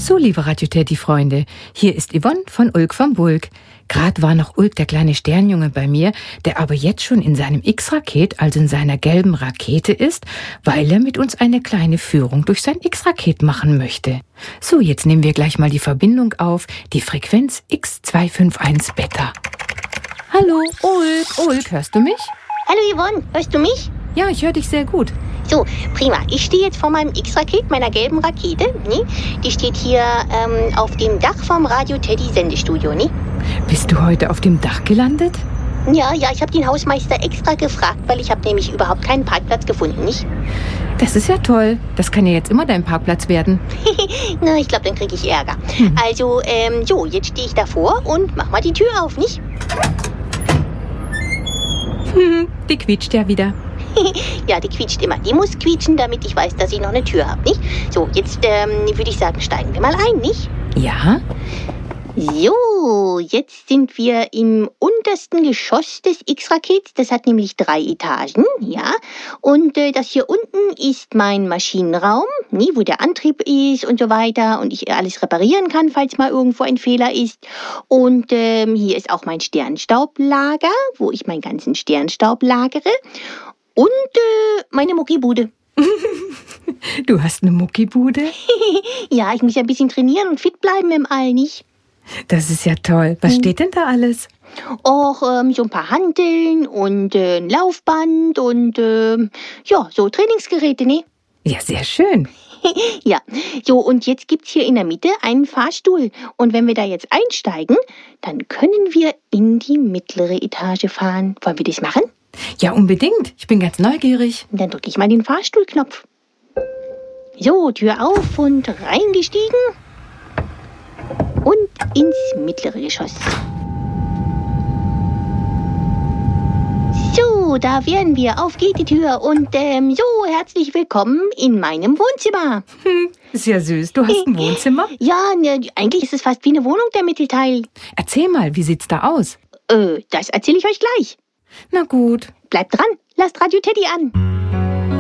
So, liebe Radio Teddy-Freunde, hier ist Yvonne von Ulk vom Bulk. Gerade war noch Ulk, der kleine Sternjunge, bei mir, der aber jetzt schon in seinem X-Raket, also in seiner gelben Rakete ist, weil er mit uns eine kleine Führung durch sein X-Raket machen möchte. So, jetzt nehmen wir gleich mal die Verbindung auf, die Frequenz X251 Beta. Hallo, Ulk. Ulk, hörst du mich? Hallo Yvonne, hörst du mich? Ja, ich höre dich sehr gut. So, prima. Ich stehe jetzt vor meinem X-Raket, meiner gelben Rakete. Ne? Die steht hier auf dem Dach vom Radio Teddy Sendestudio. Ne? Bist du heute auf dem Dach gelandet? Ja, ich habe den Hausmeister extra gefragt, weil ich habe nämlich überhaupt keinen Parkplatz gefunden, nicht? Das ist ja toll. Das kann ja jetzt immer dein Parkplatz werden. Na, ich glaube, dann kriege ich Ärger. Also, jetzt stehe ich davor und mach mal die Tür auf, nicht? Die quietscht ja wieder. Ja, die quietscht immer. Die muss quietschen, damit ich weiß, dass ich noch eine Tür habe, nicht? So, jetzt würde ich sagen, steigen wir mal ein, nicht? Ja? So, jetzt sind wir im untersten Geschoss des X-Rakets. Das hat nämlich 3 Etagen, ja. Und das hier unten ist mein Maschinenraum, wo der Antrieb ist und so weiter. Und ich alles reparieren kann, falls mal irgendwo ein Fehler ist. Und hier ist auch mein Sternstaublager, wo ich meinen ganzen Sternstaub lagere. Und meine Muckibude. Du hast eine Muckibude? Ja, ich muss ja ein bisschen trainieren und fit bleiben im All, nicht? Das ist ja toll. Was steht denn da alles? Auch so ein paar Hanteln und ein Laufband und so Trainingsgeräte, ne? Ja, sehr schön. Ja, so und jetzt gibt's hier in der Mitte einen Fahrstuhl. Und wenn wir da jetzt einsteigen, dann können wir in die mittlere Etage fahren. Wollen wir das machen? Ja, unbedingt. Ich bin ganz neugierig. Dann drücke ich mal den Fahrstuhlknopf. So, Tür auf und reingestiegen. Und ins mittlere Geschoss. So, da wären wir. Auf geht die Tür. Und herzlich willkommen in meinem Wohnzimmer. Ist ja süß. Du hast ein Wohnzimmer? Ja, eigentlich ist es fast wie eine Wohnung, der Mittelteil. Erzähl mal, wie sieht's da aus? Das erzähle ich euch gleich. Na gut. Bleibt dran. Lasst Radio Teddy an.